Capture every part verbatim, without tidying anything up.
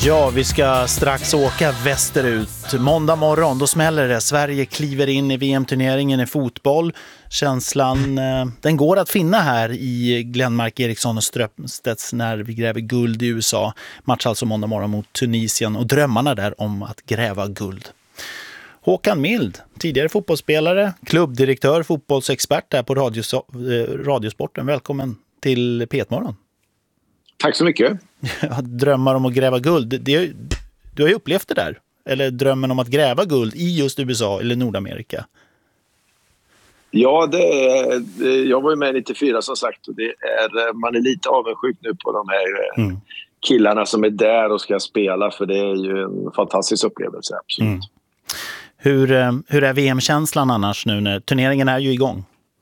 Ja, vi ska strax åka västerut. Måndag morgon, då smäller det. Sverige kliver in i V M-turneringen i fotboll. Känslan, eh, den går att finna här i Glenmark, Eriksson och Strömstedts när vi gräver guld i U S A. Match alltså måndag morgon mot Tunisien och drömmarna där om att gräva guld. Håkan Mild, tidigare fotbollsspelare, klubbdirektör, fotbollsexpert här på radios, eh, Radiosporten. Välkommen till P ett-morgon. Tack så mycket. Drömmar om att gräva guld. Det, du har ju upplevt det där. Eller drömmen om att gräva guld i just U S A eller Nordamerika. Ja, det, det, jag var ju med nittiofyra som sagt. Och det är, man är lite avundsjuk nu på de här mm. killarna som är där och ska spela. För det är ju en fantastisk upplevelse, absolut. Mm. Hur, hur är V M-känslan annars nu när turneringen är ju igång?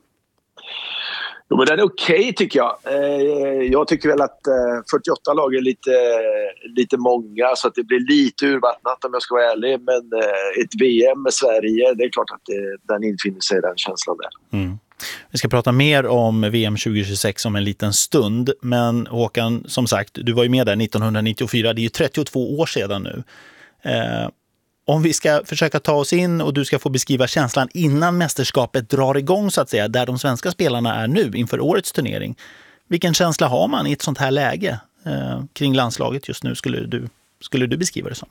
Jo, men den är okej okay, tycker jag. Eh, jag tycker väl att eh, fyrtioåtta lag är lite, lite många så att det blir lite urvattnat om jag ska vara ärlig. Men eh, ett V M med Sverige, det är klart att det, den infinner sig, den känslan där. Mm. Vi ska prata mer om V M tjugo tjugosex om en liten stund. Men Håkan, som sagt, du var ju med där nittonhundranittiofyra. Det är ju trettiotvå år sedan nu. Eh, Om vi ska försöka ta oss in och du ska få beskriva känslan innan mästerskapet drar igång så att säga, där de svenska spelarna är nu inför årets turnering. Vilken känsla har man i ett sånt här läge eh, kring landslaget just nu, skulle du, skulle du beskriva det som?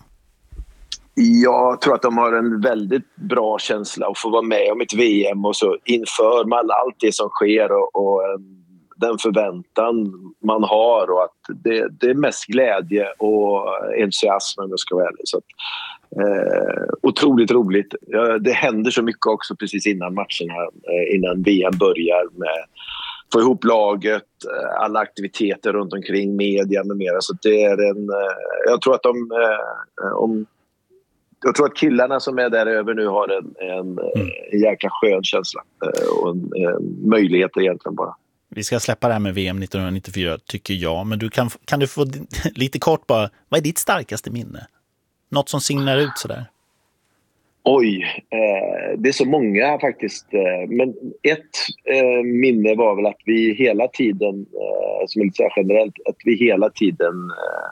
Jag tror att de har en väldigt bra känsla att få vara med om ett V M och så inför man allt det som sker och, och den förväntan man har och att det, det är mest glädje och entusiasm om jag ska vara ärlig. Så att, eh, otroligt roligt. Ja, det händer så mycket också precis innan matchen här, eh, innan V M börjar med få ihop laget, eh, alla aktiviteter runt omkring, media med mera. Så det är en, eh, jag tror att de eh, om jag tror att killarna som är där över nu har en, en, mm. en jäkla skön känsla eh, och en, en möjlighet egentligen bara. Vi ska släppa det här med V M nittonhundranittiofyra tycker jag, men du kan, kan du få lite kort bara, vad är ditt starkaste minne? Något som signar ut sådär? Oj, eh, det är så många faktiskt. Eh, men ett eh, minne var väl att vi hela tiden, eh, som är lite så här generellt, att vi hela tiden eh,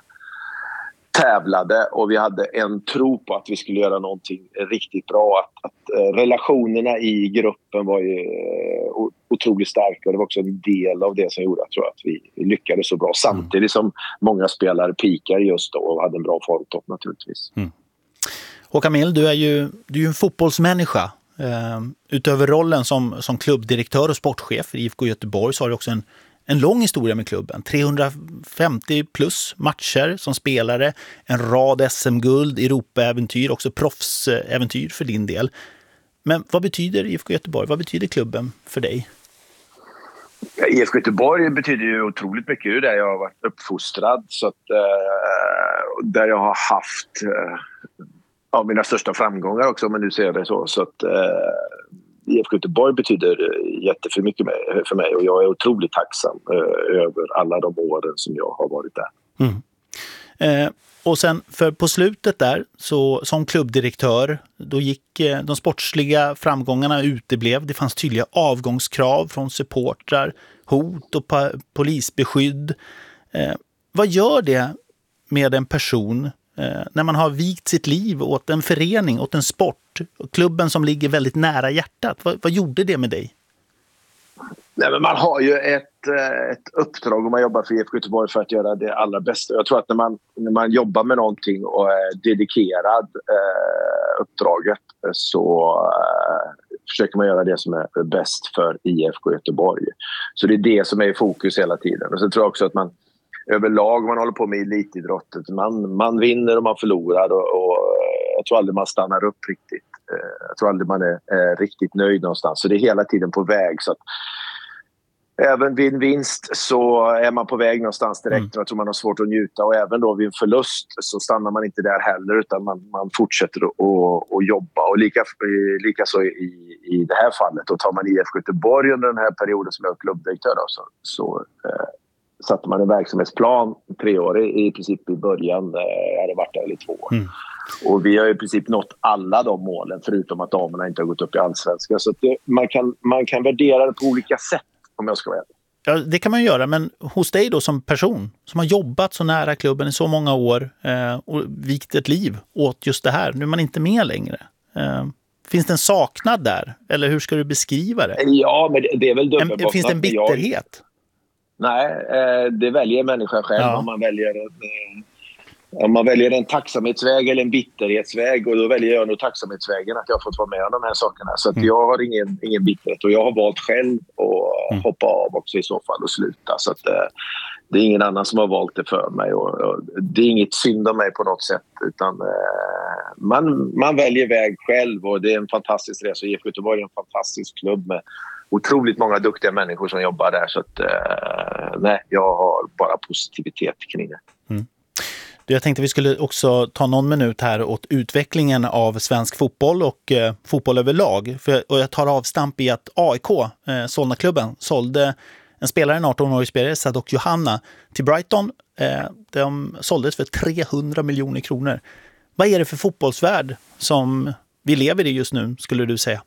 tävlade och vi hade en tro på att vi skulle göra någonting riktigt bra. Att, att eh, relationerna i gruppen var ju eh, otroligt starka och det var också en del av det som gjorde, tror jag, att vi lyckades så bra. Samtidigt som många spelare pikar just då och hade en bra formtopp naturligtvis. Mm. Håkan Mild, du är ju du är ju en fotbollsmänniska. Uh, utöver rollen som, som klubbdirektör och sportchef i I F K Göteborg så har du också en, en lång historia med klubben. trehundrafemtio plus matcher som spelare, en rad S M-guld, Europa-äventyr, också proffsäventyr för din del. Men vad betyder I F K Göteborg? Vad betyder klubben för dig? Ja, I F K Göteborg betyder ju otroligt mycket. Det är där jag har varit uppfostrad. Så att, eh, där jag har haft eh, ja, mina största framgångar också, men nu ser det så. Så att eh, I F K Göteborg betyder jätteför mycket för mig. Och jag är otroligt tacksam eh, över alla de åren som jag har varit där. Mm. Eh, och sen för på slutet där så som klubbdirektör då gick eh, de sportsliga framgångarna uteblev. Det fanns tydliga avgångskrav från supportrar, hot och pa- polisbeskydd. Eh, vad gör det med en person eh, när man har vikt sitt liv åt en förening, åt en sport, klubben som ligger väldigt nära hjärtat? Vad, vad gjorde det med dig? Nej, men man har ju ett, ett uppdrag om man jobbar för I F K Göteborg för att göra det allra bästa. Jag tror att när man, när man jobbar med någonting och är dedikerad eh, uppdraget så eh, försöker man göra det som är bäst för I F K Göteborg. Så det är det som är i fokus hela tiden. Och så tror jag också att man överlag, man håller på med elitidrottet, man, man vinner och man förlorar och, och jag tror aldrig man stannar upp riktigt. Jag tror aldrig man är, är riktigt nöjd någonstans. Så det är hela tiden på väg. Så att även vid en vinst så är man på väg någonstans direkt. Mm. Jag tror man har svårt att njuta. Och även då vid en förlust så stannar man inte där heller. Utan man, man fortsätter att, att, att jobba. Och lika, lika så i, i det här fallet. Och tar man I F K Göteborg under den här perioden som jag är klubbdirektör då, så, så eh, satte man en verksamhetsplan tre år i, i princip i början. Jag hade varit där i två år. Mm. Och vi har i princip nått alla de målen förutom att damerna inte har gått upp i allsvenskan. Så att det, man, kan, man kan värdera det på olika sätt om jag ska vara ärlig. Ja, det kan man göra, men hos dig då som person som har jobbat så nära klubben i så många år eh, och vikt ett liv åt just det här, nu är man inte med längre. Eh, finns det en saknad där? Eller hur ska du beskriva det? Ja, men det, det är väl dubbelbottnat. Finns det en bitterhet? Jag, nej, eh, det väljer människan själv ja. om man väljer en, eh, om man väljer en tacksamhetsväg eller en bitterhetsväg, och då väljer jag nog tacksamhetsvägen, att jag har fått vara med om de här sakerna. Så att mm. jag har ingen, ingen bitterhet, och jag har valt själv att mm. hoppa av också i så fall och sluta. Så att, eh, det är ingen annan som har valt det för mig, och, och det är inget synd om mig på något sätt, utan eh, man, man väljer väg själv, och det är en fantastisk resa. I F K Göteborg är en fantastisk klubb med otroligt många duktiga människor som jobbar där, så att eh, nej, jag har bara positivitet kring det. Mm. Jag tänkte vi skulle också ta någon minut här åt utvecklingen av svensk fotboll och eh, fotboll överlag. För, och jag tar avstamp i att A I K, eh, Solna-klubben, sålde en spelare, en arton-årig spelare, Sadok Johanna, till Brighton. Eh, de såldes för trehundra miljoner kronor. Vad är det för fotbollsvärld som vi lever i just nu, skulle du säga?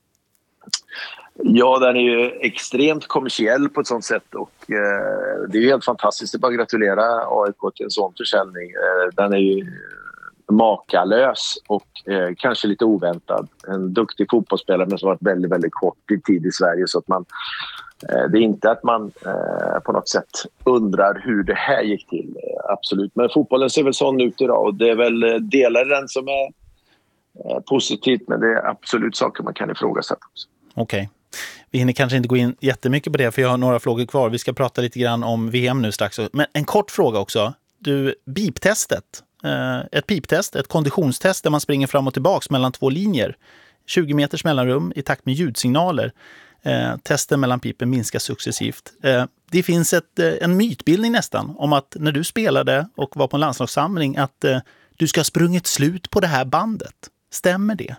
Ja, den är ju extremt kommersiell på ett sånt sätt, och eh, det är ju helt fantastiskt. Det är bara att gratulera A I K till en sån försäljning. Eh, den är ju makalös och eh, kanske lite oväntad. En duktig fotbollsspelare, men som har varit väldigt, väldigt kort i tid i Sverige, så att man eh, det är inte att man eh, på något sätt undrar hur det här gick till. Eh, absolut, men fotbollen ser väl sån ut idag, och det är väl delar den som är eh, positivt, men det är absolut saker man kan ifrågasätta också. Okej. Okay. Vi hinner kanske inte gå in jättemycket på det, för jag har några frågor kvar. Vi ska prata lite grann om V M nu strax. Men en kort fråga också. Du, beep-testet. Ett piptest, ett konditionstest där man springer fram och tillbaks mellan två linjer. tjugo meters mellanrum i takt med ljudsignaler. Testen mellan pipen minskar successivt. Det finns ett, en mytbildning nästan om att när du spelade och var på en landslagssamling att du ska ha sprungit slut på det här bandet. Stämmer det?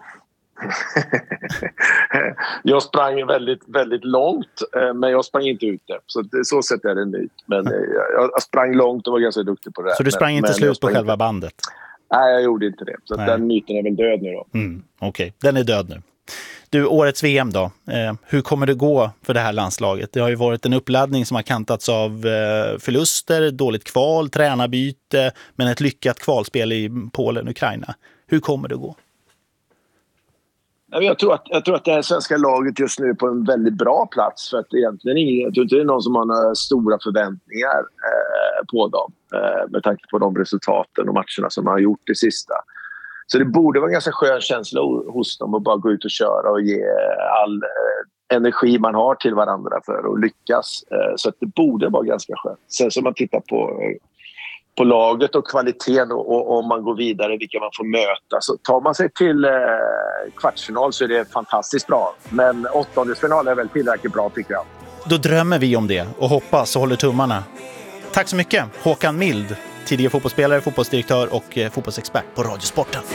Jag sprang väldigt, väldigt långt, men jag sprang inte ut det. Så det, så sett är det en myt. Men jag, jag sprang långt och var ganska duktig på det. Så du sprang men, inte men slut på sprang själva inte. bandet? Nej, jag gjorde inte det. Så den myten är väl död nu då. Mm, Okej, okay. Den är död nu. Du, årets V M då. Eh, hur kommer det gå för det här landslaget? Det har ju varit en uppladdning som har kantats av eh, förluster, dåligt kval, tränarbyte, men ett lyckat kvalspel i Polen och Ukraina. Hur kommer det gå? Jag tror, att, jag tror att det här svenska laget just nu är på en väldigt bra plats, för att egentligen ingen, jag tror inte det är någon som har några stora förväntningar eh, på dem eh, med tanke på de resultaten och matcherna som man har gjort det sista. Så det borde vara en ganska skön känsla hos dem att bara gå ut och köra och ge all eh, energi man har till varandra för att lyckas. Eh, så att det borde vara ganska skönt. Sen som man tittar på eh, på laget och kvaliteten, och om man går vidare, vilka man får möta. Så tar man sig till eh, kvartsfinal så är det fantastiskt bra. Men åttondelsfinal är väl tillräckligt bra, tycker jag. Då drömmer vi om det och hoppas och håller tummarna. Tack så mycket, Håkan Mild, tidigare fotbollsspelare, fotbollsdirektör och eh, fotbollsexpert på Radiosporten.